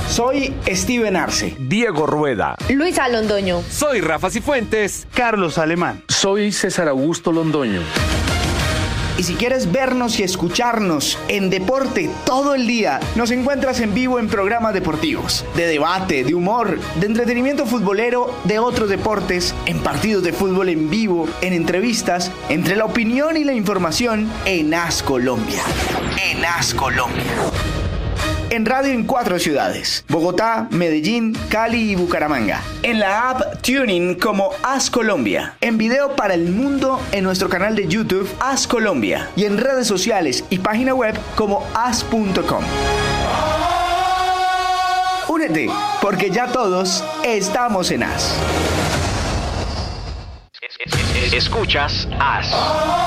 Soy Steven Arce. Diego Rueda. Luisa Londoño. Soy Rafa Cifuentes. Carlos Alemán. Soy César Augusto Londoño. Y si quieres vernos y escucharnos en deporte todo el día, nos encuentras en vivo en programas deportivos, de debate, de humor, de entretenimiento futbolero, de otros deportes, en partidos de fútbol en vivo, en entrevistas, entre la opinión y la información, en As Colombia. En As Colombia. En radio en 4 ciudades: Bogotá, Medellín, Cali y Bucaramanga. En la app TuneIn como As Colombia. En video para el mundo en nuestro canal de YouTube As Colombia. Y en redes sociales y página web como as.com. Únete, porque ya todos estamos en As. Escuchas As.